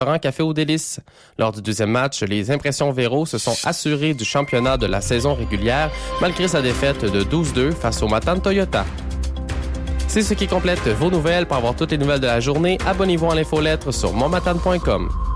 Café aux Délices. Lors du deuxième match, les Impressions Véro se sont assurées du championnat de la saison régulière malgré sa défaite de 12-2 face au Matane Toyota. C'est ce qui complète vos nouvelles. Pour avoir toutes les nouvelles de la journée, abonnez-vous à l'infolettre sur monmatane.com.